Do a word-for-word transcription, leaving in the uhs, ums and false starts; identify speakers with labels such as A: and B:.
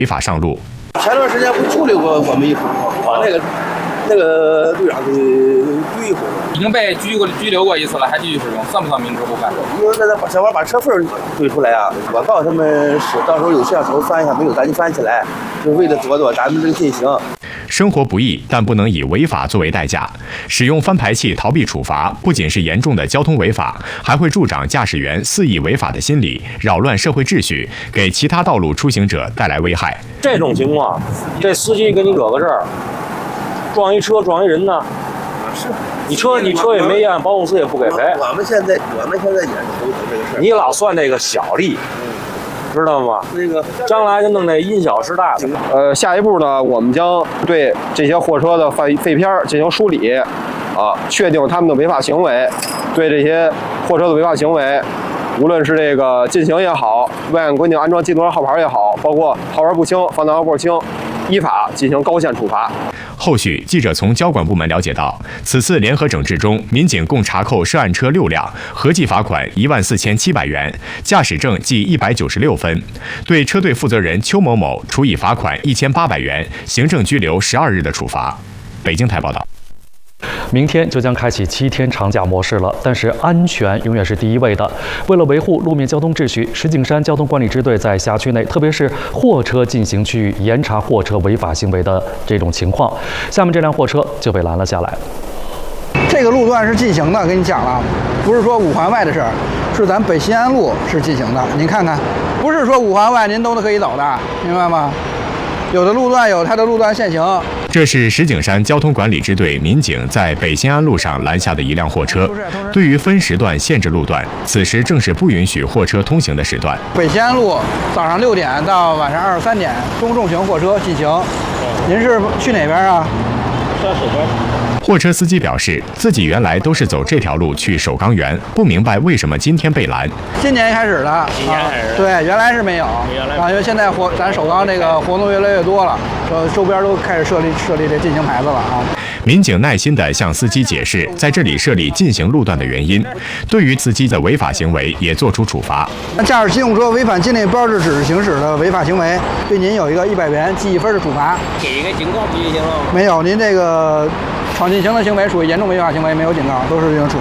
A: 违法上路。
B: 前段时间不处理过我们一回吗？把那个那个队长给拘一回，
C: 已经被拘过拘留过一次了，还继续使用，算不算明知故犯？
B: 因为那咱想法把车缝堆出来啊！我告诉他们是，到时候有摄像头翻一下，没有咱就翻起来，就为了躲躲咱们这个进行。
A: 生活不易，但不能以违法作为代价。使用翻排气逃避处罚，不仅是严重的交通违法，还会助长驾驶员肆意违法的心理，扰乱社会秩序，给其他道路出行者带来危害。
D: 这种情况，这司机给你惹个事儿，撞一车撞一人呢，
B: 是
D: 你车你车也没验，保险公司也不给赔。
B: 我们现在我们现在也是头疼这个事儿。
D: 你老算这个小利。知道吗？
B: 那个
D: 将来就弄那因小失大的。
E: 呃，下一步呢，我们将对这些货车的废废片进行梳理，啊，确定他们的违法行为，对这些货车的违法行为，无论是这个禁行也好，未按规定安装机动车号牌也好，包括号牌不清、放荡号过轻，依法进行高限处罚。
A: 后续，记者从交管部门了解到，此次联合整治中，民警共查扣涉案车六辆，合计罚款一万四千七百元，驾驶证记一百九十六分，对车队负责人邱某某处以罚款一千八百元、行政拘留十二日的处罚。北京台报道。
F: 明天就将开启七天长假模式了，但是安全永远是第一位的。为了维护路面交通秩序，石景山交通管理支队在辖区内，特别是货车进行区域严查货车违法行为的这种情况。下面这辆货车就被拦了下来。
G: 这个路段是禁行的，跟你讲了，不是说五环外的事儿，是咱北新安路是禁行的。您看看，不是说五环外您都可以走的，明白吗？有的路段有它的路段限行。
A: 这是石景山交通管理支队民警在北新安路上拦下的一辆货车。对于分时段限制路段，此时正是不允许货车通行的时段。
G: 北新安路早上六点到晚上二十三点，中重型货车禁行。您是去哪边啊？
D: 上首钢。
A: 货车司机表示，自己原来都是走这条路去首钢园，不明白为什么今天被拦。
G: 今年开始的，
D: 今年开始、啊、
G: 对，原来是没有。
D: 原来
G: 啊，因为现在活咱首钢这个活动越来越多了，呃，周边都开始设立设立这禁行牌子了啊。
A: 民警耐心地向司机解释，在这里设立禁行路段的原因，对于司机的违法行为也作出处罚。
G: 驾驶机动车违反禁令标志指示行驶的违法行为，对您有一个一百元记一分的处罚。
D: 给一个警告不就行了吗？
G: 没有，您这个闯禁行的行为属于严重违法行为，没有警告，都是这种处罚。